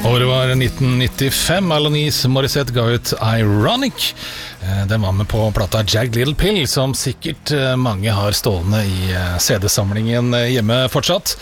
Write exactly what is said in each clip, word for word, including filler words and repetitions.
Året var nitten nittifem. Alanis Morissette ga ut Ironic. Den var med på plata Jagged Little Pill, som sikkert mange har stående i C D-samlingen hjemme fortsatt.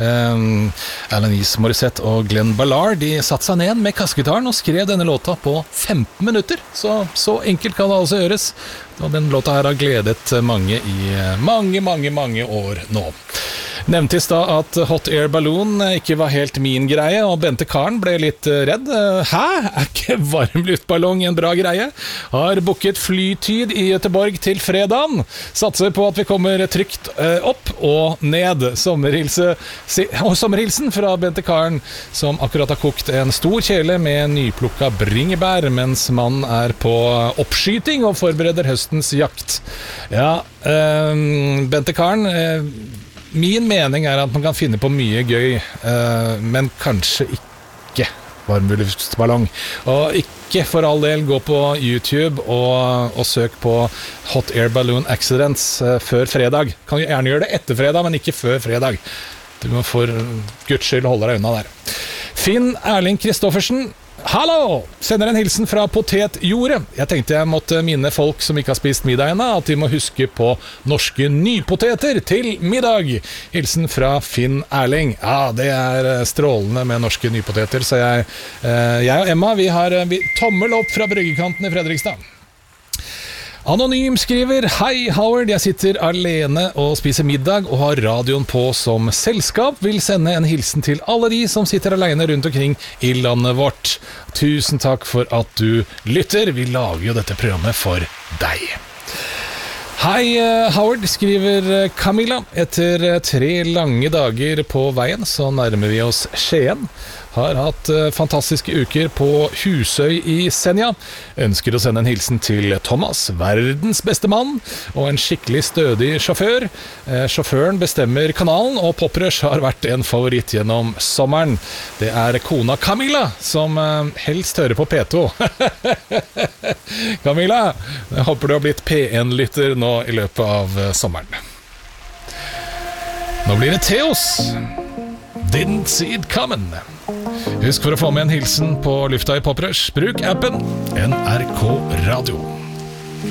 Alanis Morissette og Glenn Ballard, de satt seg ned med kassegitaren og skrev denne låta på femten minutter. Så, så enkelt kan det altså gjøres. Og den låta her har gledet mange i mange, mange, mange år nå. Nevnte i stad at Hot Air Balloon ikke var helt min greie, og Bente Karen ble litt redd. Hæ? Er ikke varmluftballong en bra greie? Har booket flytid i Göteborg til fredagen. Satser på at vi kommer trygt opp og ned. Sommerhilse, og sommerhilsen fra Bente Karen, som akkurat har kokt en stor kjele med nyplukka bringebær, mens mannen er på oppskyting og forbereder høstens jakt. Ja, øh, Bente Karen... Øh, Min mening er at man kan finne på mye gøy, uh, men kanskje ikke varmluftballong. Og ikke for all del gå på YouTube og, og søk på Hot Air Balloon Accidents uh, før fredag. Kan jo gjerne gjøre det etter fredag, men ikke før fredag. Du må for Guds skyld holde deg unna der. Finn Erling Kristoffersen, hallo! Sender en hilsen fra Potetjordet. Jeg tenkte jeg måtte minne folk som ikke har spist middag ennå, at de må huske på norske nypoteter til middag. Hilsen fra Finn Erling. Ja, det er strålende med norske nypoteter, så jeg, jeg og Emma, vi har vi, tommel opp fra bryggekanten i Fredrikstad. Anonym skriver: Hei Howard, jeg sitter alene og spiser middag og har radioen på som selskap. Vil sende en hilsen til alle de som sitter alene rundt omkring i landet vårt. Tusen takk for at du lytter. Vi lager jo dette programmet for deg. Hei Howard, skriver Camilla. Etter tre lange dager på veien så nærmer vi oss Skien. Har hatt fantastiske uker på Husøy i Senja. Ønsker å sende en hilsen til Thomas, verdens beste mann, og en skikkelig stødig sjåfør. Eh, sjåføren bestemmer kanalen, og Poprush har vært en favoritt gjennom sommeren. Det er kona Camilla, som eh, helst hører på P to. Camilla, jeg håper du har blitt P en-lytter nå i løpet av eh, sommeren. Nå blir det Theos. Didn't see it coming. Husk for å få med en hilsen på lufta i Poprush. Bruk appen N R K Radio.